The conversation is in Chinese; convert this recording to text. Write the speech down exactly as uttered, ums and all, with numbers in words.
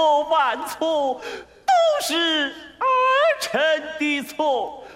错万错，都是儿臣的错。